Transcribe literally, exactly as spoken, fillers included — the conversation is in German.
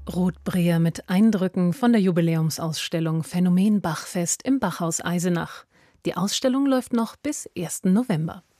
Ruth Breher mit Eindrücken von der Jubiläumsausstellung Phänomen Bachfest im Bachhaus Eisenach. Die Ausstellung läuft noch bis ersten November.